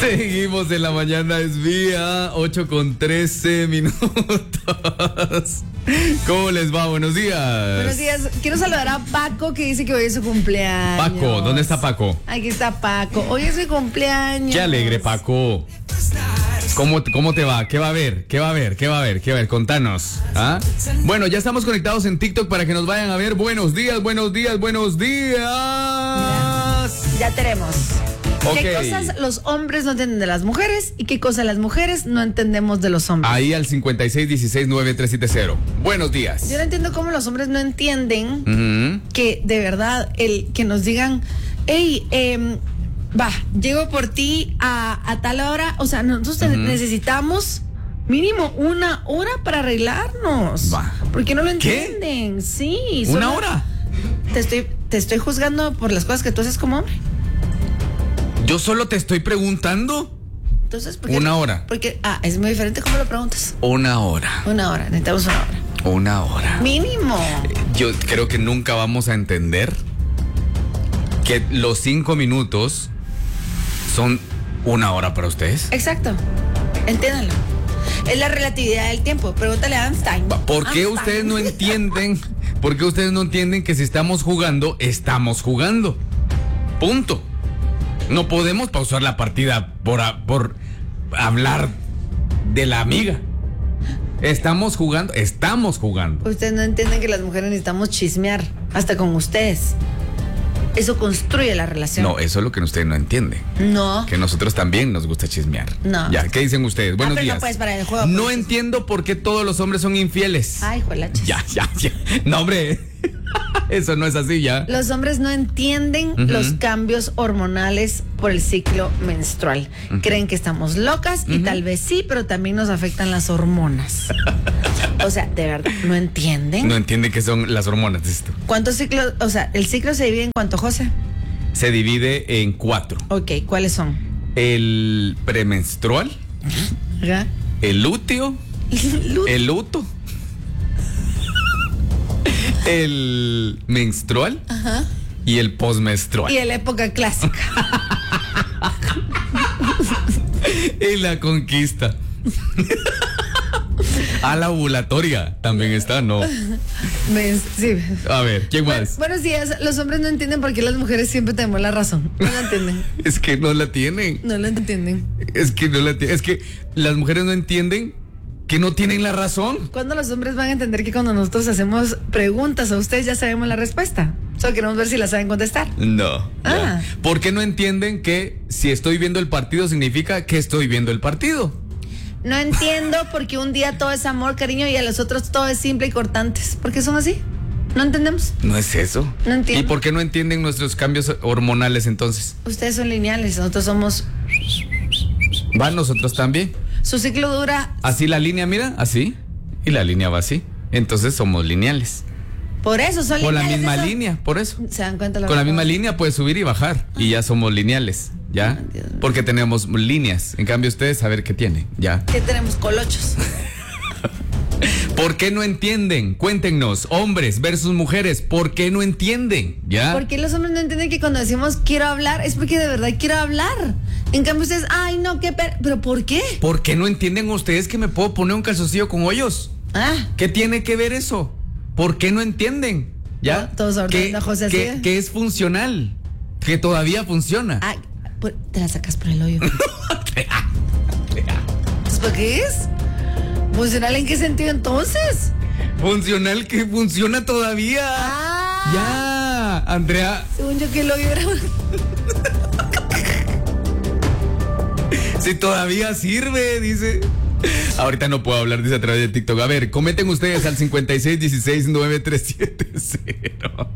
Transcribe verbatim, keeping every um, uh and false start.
Seguimos en la mañana, es vía ocho con trece minutos. ¿Cómo les va? Buenos días. Buenos días. Quiero saludar a Paco, que dice que hoy es su cumpleaños. Paco, ¿dónde está Paco? Aquí está Paco. Hoy es su cumpleaños. Qué alegre, Paco. ¿Cómo, ¿Cómo te va? ¿Qué va a haber? ¿Qué va a haber? ¿Qué va a haber? ¿Qué va a haber? Contanos. ¿Ah? Bueno, ya estamos conectados en TikTok para que nos vayan a ver. Buenos días, buenos días, buenos días. Ya, ya tenemos. Okay. ¿Qué cosas los hombres no entienden de las mujeres y qué cosas las mujeres no entendemos de los hombres? Ahí al cincuenta y seis dieciséis noventa y tres setenta. Buenos días. Yo no entiendo cómo los hombres no entienden uh-huh. que de verdad el que nos digan, hey, eh, va, llego por ti a, a tal hora. O sea, nosotros uh-huh. necesitamos mínimo una hora para arreglarnos. Va. ¿Por qué no lo entienden? ¿Qué? Sí. ¿Una solo hora? Te estoy, te estoy juzgando por las cosas que tú haces como hombre. Yo solo te estoy preguntando. Entonces, ¿por qué? Una hora. Porque, ah, es muy diferente cómo lo preguntas. Una hora. Una hora, necesitamos una hora. Una hora. Mínimo. Yo creo que nunca vamos a entender que los cinco minutos son una hora para ustedes. Exacto. Entiéndanlo. Es la relatividad del tiempo. Pregúntale a Einstein. ¿Por qué Einstein. ustedes no entienden? ¿Por qué ustedes no entienden que si estamos jugando, estamos jugando? Punto. No podemos pausar la partida por, por hablar de la amiga. Estamos jugando, estamos jugando. Ustedes no entienden que las mujeres necesitamos chismear, hasta con ustedes. Eso construye la relación. No, eso es lo que ustedes no entienden. No. Que nosotros también nos gusta chismear. No. Ya, ¿qué dicen ustedes? Buenos ah, pero días. No puedes parar el juego. No pues. entiendo por qué todos los hombres son infieles. Ay, juelaches. Ya, ya, ya. No, hombre. Eso no es así ya. Los hombres no entienden uh-huh. los cambios hormonales por el ciclo menstrual. Uh-huh. Creen que estamos locas y uh-huh. tal vez sí, pero también nos afectan las hormonas. O sea, de verdad, ¿no entienden? No entienden qué son las hormonas de esto. ¿Cuántos ciclos? O sea, ¿el ciclo se divide en cuánto, José? Se divide en cuatro. Ok, ¿cuáles son? El premenstrual, ¿Ya? el lúteo, el luto, el menstrual Ajá. y el postmenstrual. Y en la época clásica. Y la conquista. A la ovulatoria también está, ¿no? Men, sí. A ver, ¿quién más? Bu- buenos días. Los hombres no entienden por qué las mujeres siempre tenemos la razón. No la entienden. Es que no la tienen. No la entienden. Es que no la tienen. Es que las mujeres no entienden que no tienen la razón. ¿Cuándo los hombres van a entender que cuando nosotros hacemos preguntas a ustedes ya sabemos la respuesta? Solo queremos ver si la saben contestar. No. Ah. ¿Por qué no entienden que si estoy viendo el partido significa que estoy viendo el partido? No entiendo por qué un día todo es amor, cariño y a los otros todo es simple y cortantes. ¿Por qué son así? ¿No entendemos? No es eso. No entiendo. ¿Y por qué no entienden nuestros cambios hormonales entonces? Ustedes son lineales, nosotros somos... Va, nosotros también. Su ciclo dura... Así la línea, mira, así. Y la línea va así. Entonces somos lineales. Por eso son Con la lineales. misma eso. línea, por eso. ¿Se dan cuenta? La Con la verdad? misma línea puedes subir y bajar. Y ya somos lineales, ¿ya? Ah, Dios mío. Porque tenemos líneas. En cambio ustedes a ver qué tienen, ¿ya? ¿Qué tenemos? Colochos. ¿Por qué no entienden? Cuéntenos, hombres versus mujeres, ¿por qué no entienden? ¿Ya? ¿Por qué los hombres no entienden que cuando decimos quiero hablar es porque de verdad quiero hablar? En cambio ustedes, ay no, qué per... ¿Pero por qué? ¿Por qué no entienden ustedes que me puedo poner un calzoncillo con hoyos? Ah, ¿Qué tiene que ver eso? ¿Por qué no entienden? ¿Ya? No, todos ahorita que, viendo a José así, que, ¿eh? que es funcional, que todavía funciona. ah por- te la sacas por el hoyo. ¿Pues para qué es? ¿Funcional en qué sentido entonces? Funcional que funciona todavía. Ah, Ya, Andrea. según yo que el hoyo era... Si todavía sirve, dice. Ahorita no puedo hablar, dice a través de TikTok. A ver, comenten ustedes al cincuenta y seis dieciséis noventa y tres setenta.